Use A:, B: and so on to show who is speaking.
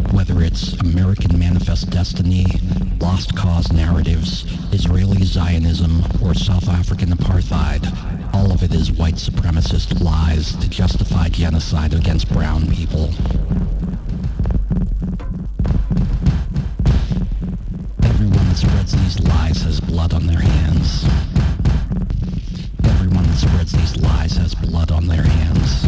A: Whether it's American Manifest Destiny, Lost Cause narratives, Israeli Zionism, or South African apartheid, all of it is white supremacist lies to justify genocide against brown people. Everyone that spreads these lies has blood on their hands. Everyone that spreads these lies has blood on their hands.